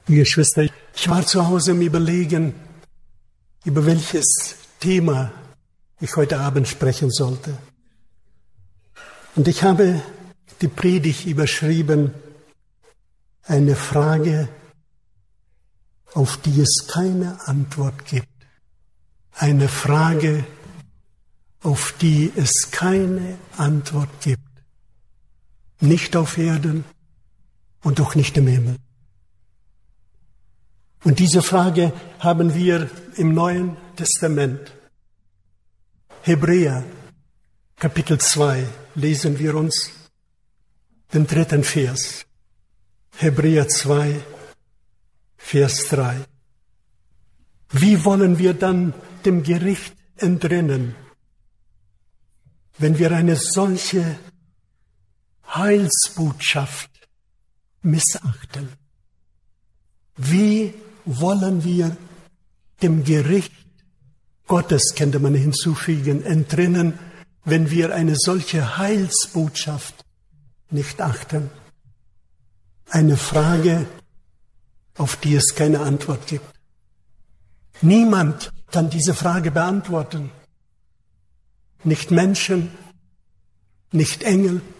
Geschwister, ich war zu Hause im Überlegen, über welches Thema ich heute Abend sprechen sollte. Und ich habe die Predigt überschrieben, eine Frage, auf die es keine Antwort gibt. Eine Frage, auf die es keine Antwort gibt. Nicht auf Erden und auch nicht im Himmel. Und diese Frage haben wir im Neuen Testament. Hebräer, Kapitel 2, lesen wir uns den 3. Vers. Hebräer 2, Vers 3. Wie wollen wir dann dem Gericht entrinnen, wenn wir eine solche Heilsbotschaft missachten? Wie wollen wir dem Gericht Gottes, könnte man hinzufügen, entrinnen, wenn wir eine solche Heilsbotschaft nicht achten? Eine Frage, auf die es keine Antwort gibt. Niemand kann diese Frage beantworten. Nicht Menschen, nicht Engel,